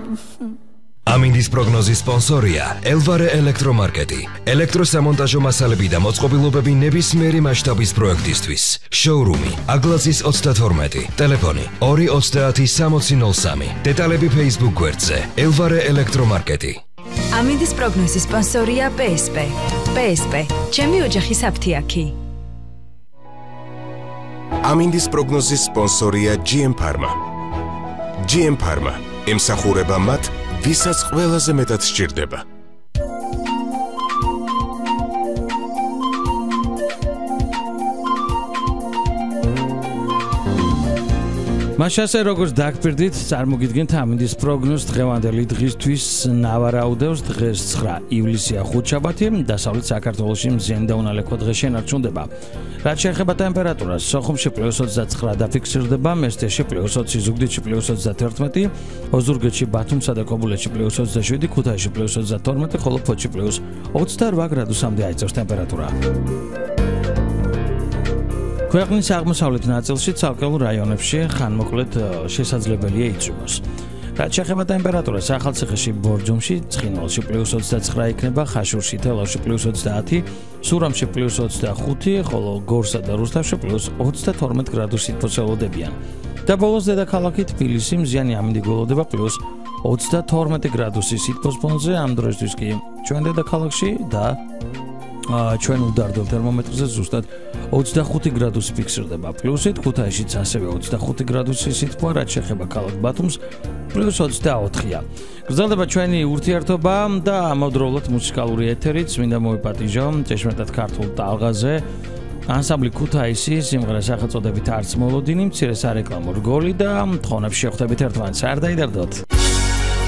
ამინდის პროგნოზის სპონსორია ელვარე ელექტრომარკეტი. ელექტროსამონტაჟო მასალები და მოწყობილობები ნებისმიერი მასშტაბის პროექტისთვის. შოურუმი აგლაზის 32, ტელეფონი 230 დეტალები Facebook გვერდზე ელვარე ელექტრომარკეტი. ამინდის პროგნოზის სპონსორია PSP. PSP, ჩემი ოჯახის აფთიაქი. ამინდის პროგნოზის სპონსორია GM Pharma. GM Pharma ემსახურება მათ, ვისაც ყველაზე მეტად სჭირდება. მაშასე როგორც დაგპირდით, წარმოგიდგენთ ამინდის პროგნოზს დღევანდელი დღისთვის ნავარაუდევს დღეს 9 ივლისია ხუთშაბათი, დასავლეთ საქართველოში მზიანი და უნალექო დღე შენარჩუნდება. რაც შეეხება ტემპერატურას, სოხუმში +29 დაფიქსირდება, მესტიაში +20, ზუგდიდში +31, ოზურგეთში, ბათუმსა და ქობულეთში +27, ქუთაისში +32, ხოლო ფოთში +28 გრადუსამდე აიწევს ტემპერატურა. ქვეყნის აღმოსავლეთ ნაწილში ცალკეულ რაიონებში ხანმოკლედ შესაძლებელია იწვიმოს. რაც შეეხება ტემპერატურას, ახალციხეში, ბორჯომში, ცხინვალში +29 იქნება, ხაშურში, თელავში +30, სურამში +25, ხოლო გორსა და რუსთავში +22 გრადუსით ფოცელოდებიან. და ბოლოს დედაქალაქი თბილისი მზიანი ამინდი გველოდება +22 გრადუსის სითბოს ფონზე, ამ დროისთვის კი ჩვენ დედაქალაქში და ჩვენ უდარდელ თერმომეტრზე ზუსტად 25 გრადუსი ფიქსირდება პლუსით, ქუთაისშიც ასევე 25 გრადუსი სითბო, რაც შეეხება ქალაქ ბათუმს +24-ია. გრძელდება ჩვენი ურთიერთობა და ამავდროულად მუსიკალური ეთერიც, მინდა მოვიპატიჟო ჭეშმარიტად ქართულ ტალღაზე ანსამბლი ქუთაისი სიმღერა სახელწოდებით არც მოლოდინი, მცირე სარეკლამო რგოლი და თხოვნებში შეხვდებით ერთმანეთს. არ დაიდარდოთ.